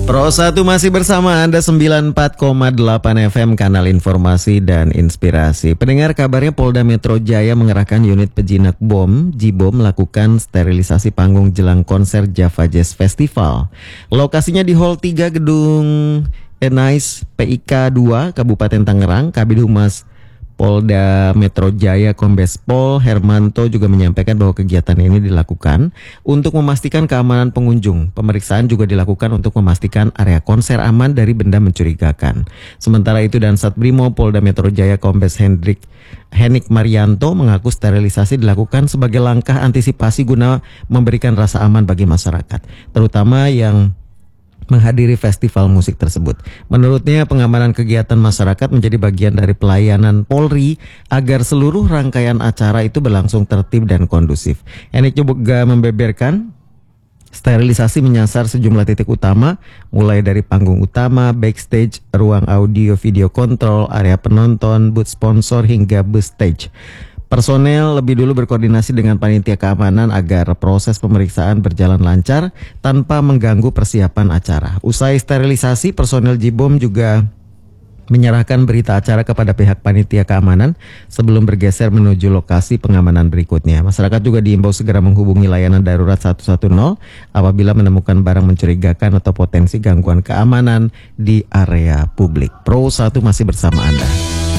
Pro 1 masih bersama Anda 94,8 FM kanal informasi dan inspirasi. Pendengar, kabarnya Polda Metro Jaya mengerahkan unit pejinak bom Jibom melakukan sterilisasi panggung jelang konser Java Jazz Festival. Lokasinya di Hall 3 Gedung Enais PIK 2 Kabupaten Tangerang. Kabid Humas Polda Metro Jaya Kombes Pol Hermanto juga menyampaikan bahwa kegiatan ini dilakukan untuk memastikan keamanan pengunjung. Pemeriksaan juga dilakukan untuk memastikan area konser aman dari benda mencurigakan. Sementara itu, Dansat Brimo Polda Metro Jaya Kombes Henik Marianto mengaku sterilisasi dilakukan sebagai langkah antisipasi guna memberikan rasa aman bagi masyarakat, terutama yang menghadiri festival musik tersebut. Menurutnya, pengamanan kegiatan masyarakat menjadi bagian dari pelayanan Polri agar seluruh rangkaian acara itu berlangsung tertib dan kondusif. Enik juga membeberkan sterilisasi menyasar sejumlah titik utama, mulai dari panggung utama, backstage, ruang audio video kontrol, area penonton, booth sponsor hingga bus stage. Personel lebih dulu berkoordinasi dengan panitia keamanan agar proses pemeriksaan berjalan lancar tanpa mengganggu persiapan acara. Usai sterilisasi, personel Jibom juga menyerahkan berita acara kepada pihak panitia keamanan sebelum bergeser menuju lokasi pengamanan berikutnya. Masyarakat juga diimbau segera menghubungi layanan darurat 110 apabila menemukan barang mencurigakan atau potensi gangguan keamanan di area publik. Pro 1 masih bersama Anda.